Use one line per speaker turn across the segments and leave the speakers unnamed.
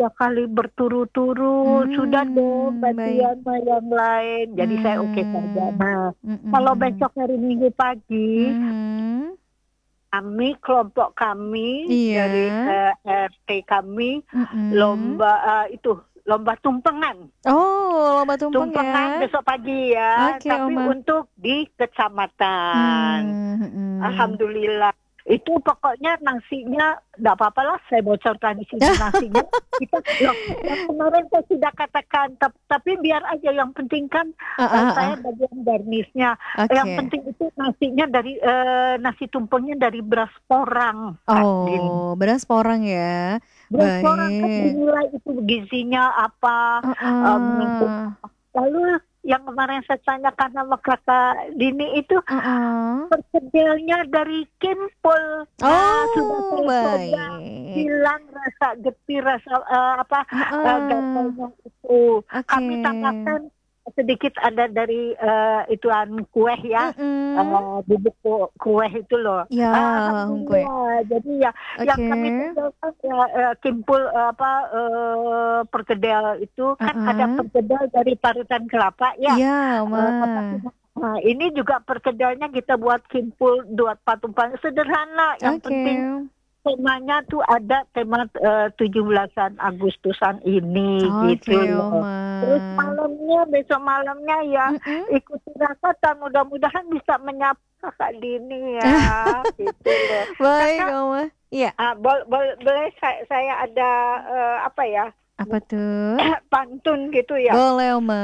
3 kali berturut-turut, sudah dong
Baik.
gantian sama yang lain. Jadi saya oke saja.
Hmm.
Nah, kalau
Mm-mm.
besok hari Minggu pagi,
Mhm.
kelompok kami
Iya.
dari RT kami
Mm-mm.
lomba tumpengan.
Oh, lomba tumpeng
Tumpengan
ya.
besok pagi ya,
Oke,
tapi
Oma.
untuk di kecamatan.
Mm-mm.
Alhamdulillah. Itu pokoknya nasinya enggak apa-apa lah, saya bocorkan di sini nasinya. Loh, yang kemarin saya sudah katakan, tapi biar aja, yang penting kan saya bagian garnisnya. Yang
Oke.
penting itu nasinya dari nasi tumpengnya dari beras porang, Kak Din.
Oh, beras porang ya.
Beras porang kan
Baik.
dinilai itu gizinya apa, mengandung
Heeh.
apa. Lalu yang kemarin saya tanyakan sama kakak Dini itu
Heeh.
perkedelnya dari Kimpul. Nah, sudah
Oh,
saya coba,
baik.
hilang rasa getih, rasa
Heeh.
gatalnya itu. Kami
Oke.
tambahkan sedikit ada dari ituan kue ya,
Mm-mm.
bubuk kue itu loh.
Ya, kue.
Alhamdulillah. Jadi ya, yang kami
Oke.
tinggalkan ya Kimpul perkedel itu kan ada
Heeh.
perkedel dari parutan kelapa ya.
Iya, Ma.
Nah, ini juga perkedelnya kita buat Kimpul, buat patung-patung sederhana. Yang
Oke.
penting temanya tuh ada tema 17-an Agustusan ini
Oke,
gitu loh.
Oma.
Terus besok malamnya ya
Mm-mm.
ikuti rakatan, mudah-mudahan bisa menyapa Kak Dini ya, gitu loh.
Baik,
Kakak,
Oma. Iya.
boleh saya ada
Apa tuh?
pantun gitu ya.
Boleh, Oma.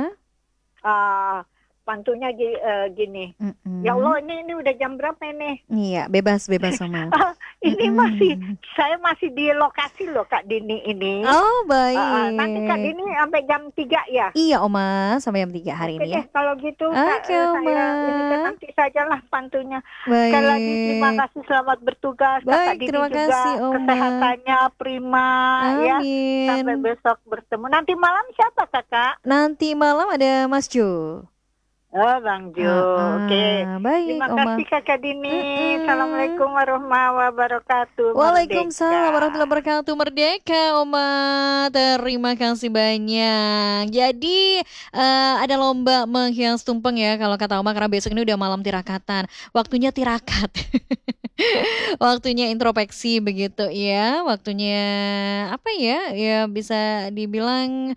Pantunnya gini. Ya
Mm-mm.
Allah, ini udah jam berapa ini?
Iya, bebas Oma.
Ini
Mm-mm.
saya masih di lokasi loh Kak Dini ini.
Oh,
Nanti Kak
baik.
Dini sampai jam 3 ya?
Iya, Oma, sampai jam 3 hari
Oke
ini ya.
deh, kalau gitu
Oke, Oma.
saya ini kan nanti sajalah pantunya. Sekali lagi terima
Baik.
kasih, selamat bertugas. Kakak
Baik,
Dini
terima kasih,
juga
Oma.
kesehatannya prima ya. Sampai
Amin.
besok bertemu. Nanti malam siapa Kakak?
Nanti malam ada Mas Jo.
Oh, Bang Jo. Oke.
Baik,
Terima
Oma.
kasih Kakak Dini.
Mm-mm.
Assalamualaikum warahmatullahi wabarakatuh.
Waalaikumsalam
Merdeka.
warahmatullahi wabarakatuh. Merdeka, Oma. Terima kasih banyak. Jadi ada lomba menghias tumpeng ya kalau kata Oma, karena besok ini udah malam tirakatan. Waktunya tirakat. Waktunya introspeksi begitu ya. Waktunya apa ya? Ya bisa dibilang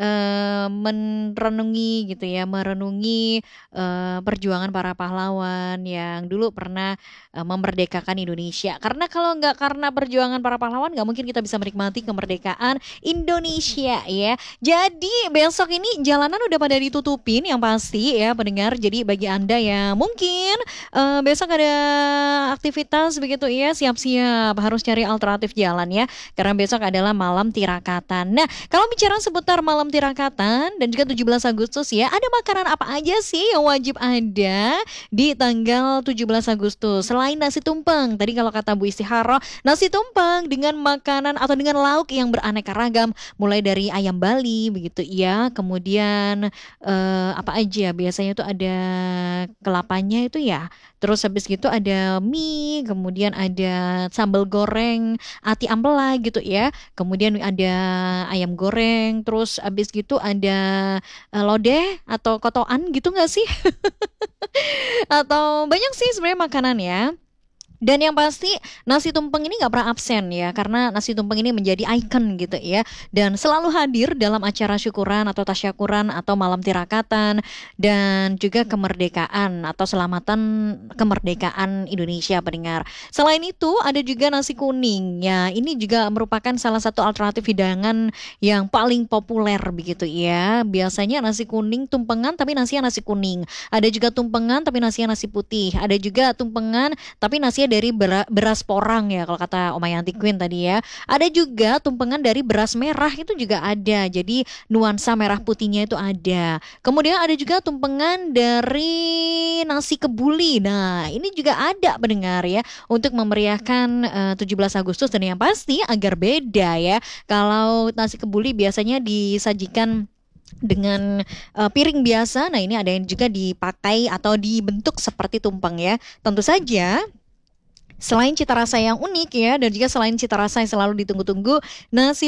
merenungi gitu ya, merenungi perjuangan para pahlawan yang dulu pernah memerdekakan Indonesia. Karena kalau nggak karena perjuangan para pahlawan, nggak mungkin kita bisa menikmati kemerdekaan Indonesia ya. Jadi besok ini jalanan udah pada ditutupin yang pasti ya pendengar. Jadi bagi Anda yang mungkin besok ada aktivitas begitu ya, siap-siap harus cari alternatif jalan ya. Karena besok adalah malam tirakatan. Nah, kalau bicara seputar malam tirakatan dan juga 17 Agustus ya, ada makanan apa aja sih yang wajib ada di tanggal 17 Agustus? Selain nasi tumpeng, tadi kalau kata Bu Istihara, nasi tumpeng dengan makanan atau dengan lauk yang beraneka ragam, mulai dari ayam Bali begitu ya, kemudian apa aja biasanya itu ada kelapanya itu ya, terus habis gitu ada mie, kemudian ada sambal goreng ati ampela gitu ya, kemudian ada ayam goreng, terus habis gitu ada lodeh atau kotoan gitu nggak sih? Atau banyak sih sebenarnya makanan ya. Dan yang pasti nasi tumpeng ini nggak pernah absen ya, karena nasi tumpeng ini menjadi ikon gitu ya, dan selalu hadir dalam acara syukuran atau tasyakuran atau malam tirakatan dan juga kemerdekaan atau selamatan kemerdekaan Indonesia pendengar. Selain itu ada juga nasi kuning ya, ini juga merupakan salah satu alternatif hidangan yang paling populer begitu ya. Biasanya nasi kuning tumpengan tapi nasinya nasi kuning. Ada juga tumpengan tapi nasinya nasi putih. Ada juga tumpengan tapi nasinya dari beras porang ya kalau kata Oma Yanti Queen tadi ya. Ada juga tumpengan dari beras merah itu juga ada. Jadi nuansa merah putihnya itu ada. Kemudian ada juga tumpengan dari nasi kebuli. Nah, ini juga ada pendengar ya untuk memeriahkan 17 Agustus, dan yang pasti agar beda ya. Kalau nasi kebuli biasanya disajikan dengan piring biasa. Nah, ini ada yang juga dipakai atau dibentuk seperti tumpeng ya. Tentu saja selain cita rasa yang unik ya, dan juga selain cita rasa yang selalu ditunggu-tunggu, nasi